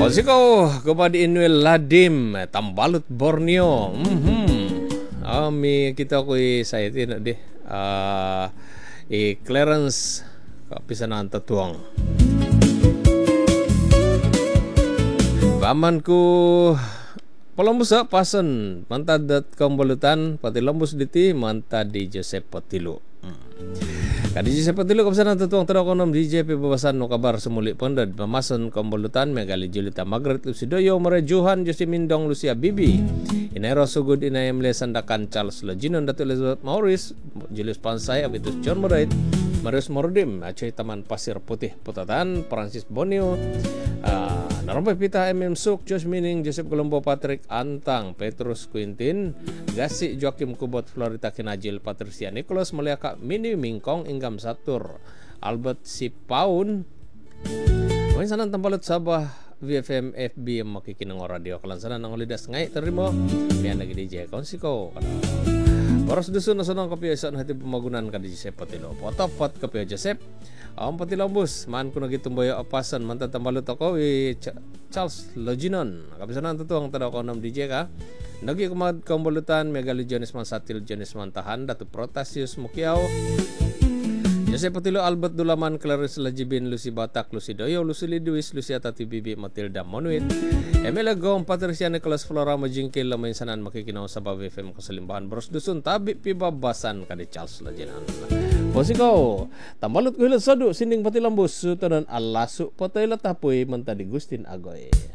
Konsiko kepada Inwil Ladim Tambalut Borneo. Kita kui saya tidak deh. Clarence kapisanan tatuang. Bamanku Palombusa pasen mantadat kombolutan pati lombus diti mantad di Joseph Potilo. Kadi Joseph Potilo kapisanan tatuang terakonom DJ pebabasan no kabar semuli pondad memason kombolutan megali Julita Margaret Lucidoyo merejuhan Josi Mindong Lucia Bibi Inero sugud inayam le sandakan Charles Leginon Datu Elizabeth Maurice Julius Pansay Abitus John Morait Marius Mordim Acoy Taman Pasir Putih Putatan Francis Bonio Narompe Pita MM Suk Josh Mining Joseph Colombo Patrick Antang Petrus Quintin Gasi Joakim Kubot Florita Kinajil Patricia Nicholas Meliaka Mini Mingkong Inggam Satur Albert Sipaun Main sanan tampalut Sabah VFM FB yang makikinang radio kalansanan ng ulidas ngay terimo miyan lagi DJ Konsiko Boros dusun nasunang kapio isaan hati pemagunan ka DJ Joseph Potilo Potopot kapio Joseph Ang patilombus man kuno gitumboyo apasan mantan tambalut ako Charles Leginon kapisanan tutuang tadaw ko ng DJ ka nagi kumad kombolutan megali Jonis Mansatil Jonis Mantahan Datu Protasius Mukiao Joseph Potilo Albert Dulaman Clarice Lajibin Lucy Batak Lucy Doyo Lucy Lidwis Lucy Atati Bibi Matilda Monuit Emela Gom Patricia Nicholas Flora Majingkil Lamain sanan makikinaw sa Babi FM Kasalimbahan Boros Dusun Tabi Pibabasan kadi Charles Leginon Posiko tambalut ko hilat sadu sinding pati lambus sutanan alasu patay latapoy mentadi Gustin Agoy